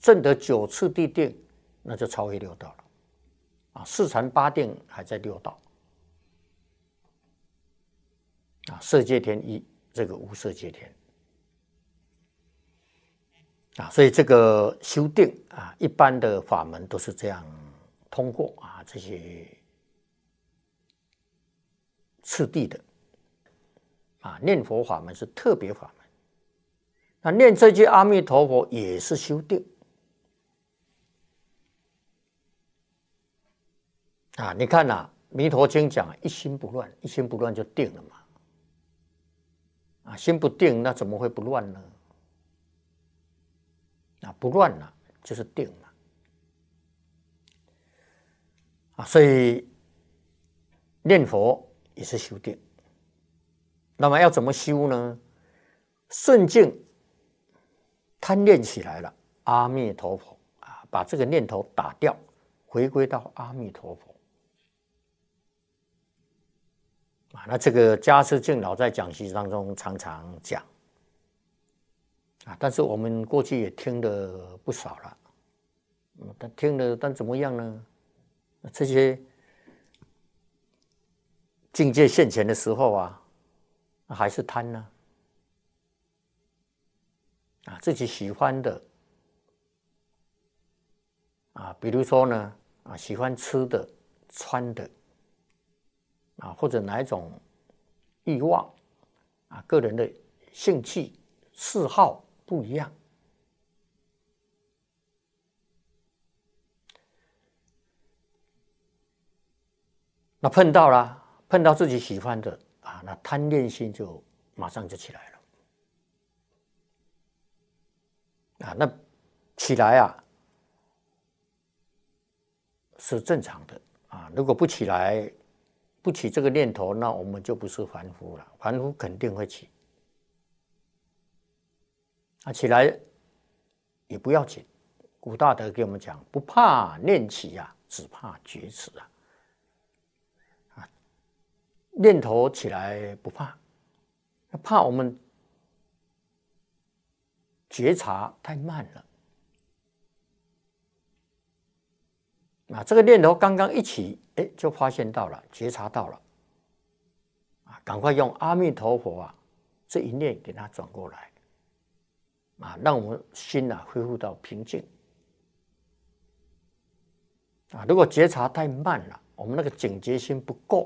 证得9次地定，那就超越六道了。4禅8定还在六道。色界天一，这个无色界天。所以这个修定一般的法门都是这样通过这些次第的。念佛法门是特别法门。那念这句阿弥陀佛也是修定。你看弥陀经讲一心不乱，一心不乱就定了嘛。心不定，那怎么会不乱呢？不乱了就是定嘛。所以念佛也是修定。那么要怎么修呢？顺境贪念起来了，阿弥陀佛把这个念头打掉，回归到阿弥陀佛。那这个加持敬老在讲习当中常常讲但是我们过去也听了不少了。但听了，但怎么样呢？这些境界现前的时候还是贪呢。自己喜欢的比如说呢喜欢吃的、穿的或者哪一种欲望个人的兴趣、嗜好不一样。那碰到自己喜欢的那贪恋心就马上就起来了。那起来是正常的如果不起来，不起这个念头，那我们就不是凡夫了。凡夫肯定会起。起来也不要紧。古大德给我们讲，不怕念起只怕觉迟念头起来不怕，怕我们觉察太慢了。这个念头刚刚一起，就发现到了，觉察到了，赶快用阿弥陀佛这一念给它转过来，让我们心恢复到平静。如果觉察太慢了，我们那个警觉心不够，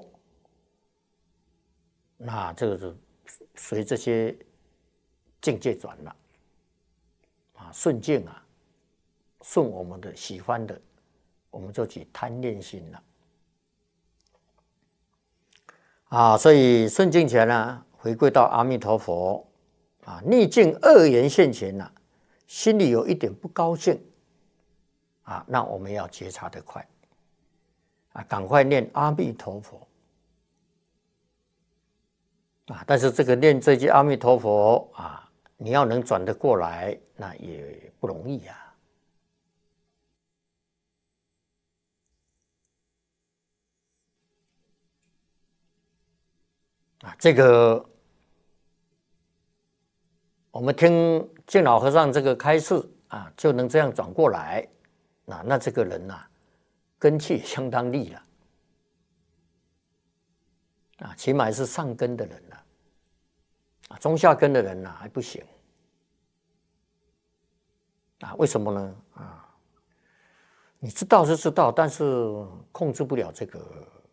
那这个是随这些境界转了，顺境顺我们的喜欢的，我们就起贪恋心了。所以顺境前回归到阿弥陀佛逆境恶缘现前心里有一点不高兴那我们要觉察得快赶快念阿弥陀佛但是这个念这句阿弥陀佛你要能转得过来，那也不容易这个我们听净老和尚这个开示就能这样转过来，那这个人根气相当利了起码是上根的人了中下根的人还不行为什么呢你知道是知道，但是控制不了这个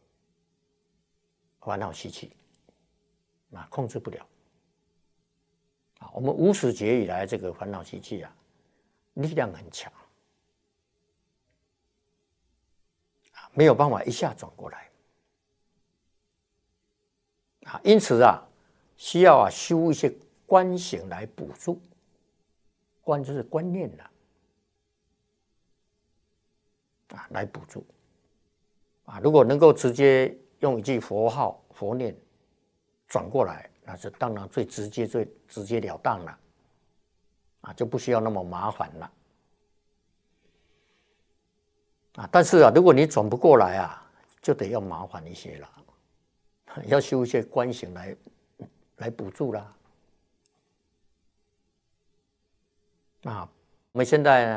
烦恼习气控制不了我们无始劫以来这个烦恼习气力量很强没有办法一下转过来因此需要修一些观行来补助。观就是观念来补助如果能够直接用一句佛号佛念转过来，那是当然最直接最直截了当了就不需要那么麻烦了但是如果你转不过来就得要麻烦一些了要修一些观行来补助啦我们现在